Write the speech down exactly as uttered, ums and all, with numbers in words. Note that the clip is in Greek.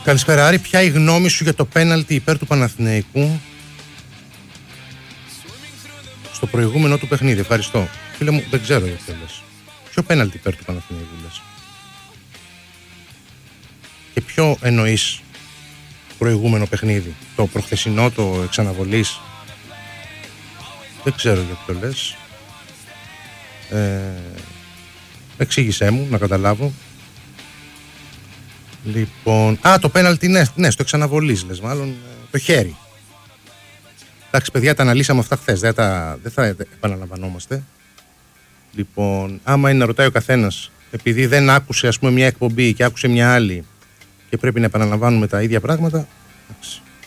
Καλησπέρα Άρη, ποια η γνώμη σου για το πέναλτι υπέρ του Παναθηναϊκού στο προηγούμενο του παιχνίδι? Ευχαριστώ. Φίλε μου, δεν ξέρω γιατί το λες. Ποιο πέναλτι υπέρ του Παναθηναϊκού λες? Και ποιο εννοείς προηγούμενο παιχνίδι? Το προχθεσινό, το εξαναβολής? Δεν ξέρω γιατί το λες. Ε, εξήγησέ μου να καταλάβω. Λοιπόν, α, το πέναλτι, ναι, ναι, στο εξαναβολής λες, μάλλον το χέρι. Εντάξει, παιδιά, τα αναλύσαμε αυτά χθες, δεν, τα, δεν θα επαναλαμβανόμαστε. Λοιπόν, άμα είναι να ρωτάει ο καθένας, επειδή δεν άκουσε ας πούμε μια εκπομπή και άκουσε μια άλλη και πρέπει να επαναλαμβάνουμε τα ίδια πράγματα, εντάξει.